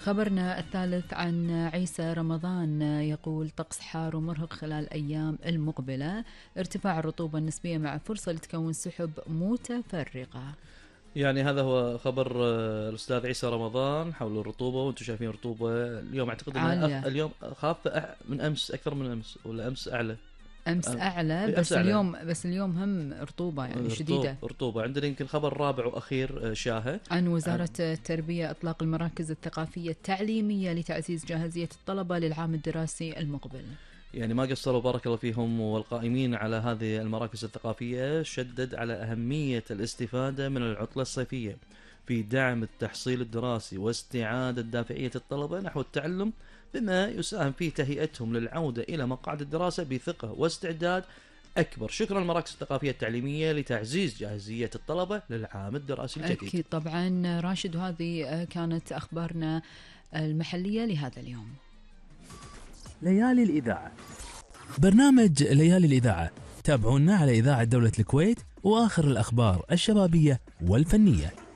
خبرنا الثالث عن عيسى رمضان، يقول طقس حار ومرهق خلال الأيام المقبلة، ارتفاع الرطوبة النسبية مع فرصة لتكون سحب متفرقة. يعني هذا هو خبر الأستاذ عيسى رمضان حول الرطوبة، وأنتم شايفين الرطوبة اليوم أعتقد أنها اليوم خافة من أمس أكثر من أمس، ولا أمس أعلى؟ أمس أعلى، بس اليوم هم رطوبة يعني شديدة. رطوبة عندنا يمكن خبر رابع وأخير شاهة عن وزارة التربية إطلاق المراكز الثقافية التعليمية لتعزيز جاهزية الطلبة للعام الدراسي المقبل. يعني ما قصروا بارك الله فيهم، والقائمين على هذه المراكز الثقافية شدد على أهمية الاستفادة من العطلة الصيفية في دعم التحصيل الدراسي واستعادة دافعية الطلبة نحو التعلم، بما يساهم في تهيئتهم للعودة إلى مقاعد الدراسة بثقة واستعداد أكبر. شكرا المراكز الثقافية التعليمية لتعزيز جاهزية الطلبة للعام الدراسي الجديد. أكيد طبعا راشد، وهذه كانت أخبارنا المحلية لهذا اليوم. ليالي الإذاعة، برنامج ليالي الإذاعة، تابعونا على إذاعة دولة الكويت وآخر الأخبار الشبابية والفنية.